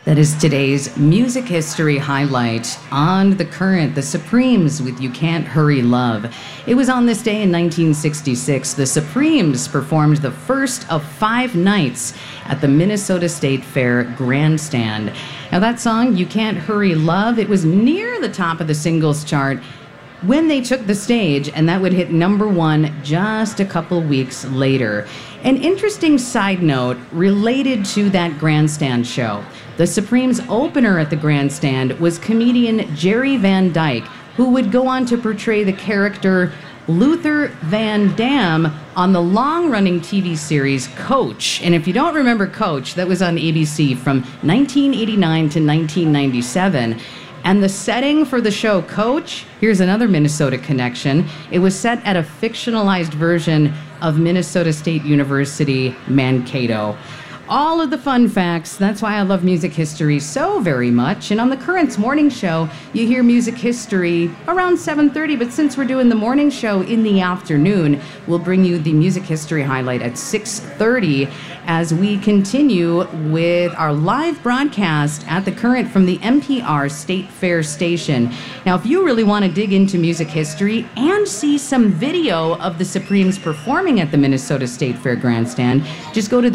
That is today's music history highlight. On The Current, the Supremes with You Can't Hurry Love. It was on this day in 1966 the Supremes performed the first of 5 nights at the Minnesota State Fair Grandstand. Now that song, You Can't Hurry Love, it was near the top of the singles chart when they took the stage, and that would hit #1 just a couple weeks later. An interesting side note related to that Grandstand show. The Supremes' opener at the Grandstand was comedian Jerry Van Dyke, who would go on to portray the character Luther Van Dam on the long-running TV series Coach. And if you don't remember Coach, that was on ABC from 1989 to 1997. And the setting for the show Coach, here's another Minnesota connection. It was set at a fictionalized version of Minnesota State University, Mankato. All of the fun facts. That's why I love music history so very much. And on the Current's morning show, you hear music history around 7:30. But since we're doing the morning show in the afternoon, we'll bring you the music history highlight at 6:30 as we continue with our live broadcast at the Current from the NPR State Fair station. Now, if you really want to dig into music history and see some video of the Supremes performing at the Minnesota State Fair Grandstand, just go to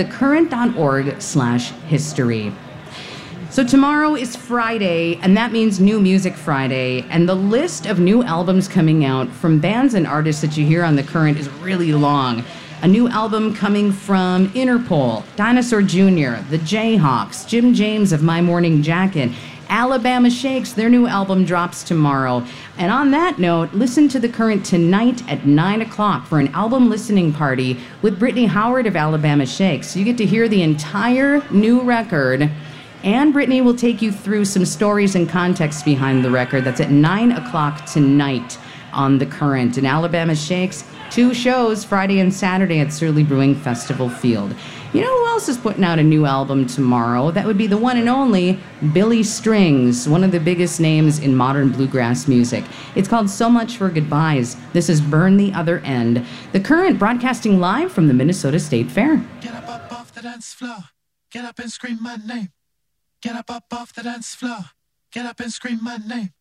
thecurrent.org/history. So tomorrow is Friday, and that means New Music Friday, and the list of new albums coming out from bands and artists that you hear on The Current is really long. A new album coming from Interpol, Dinosaur Jr., The Jayhawks, Jim James of My Morning Jacket, Alabama Shakes, their new album drops tomorrow. And on that note, listen to The Current tonight at 9 o'clock for an album listening party with Brittany Howard of Alabama Shakes. You get to hear the entire new record, and Brittany will take you through some stories and context behind the record. That's at 9 o'clock tonight on The Current. And Alabama Shakes, 2 shows, Friday and Saturday at Surly Brewing Festival Field. You know who else is putting out a new album tomorrow? That would be the one and only Billy Strings, one of the biggest names in modern bluegrass music. It's called So Much for Goodbyes. This is Burn the Other End. The Current broadcasting live from the Minnesota State Fair. Get up off the dance floor. Get up and scream my name. Get up off the dance floor. Get up and scream my name.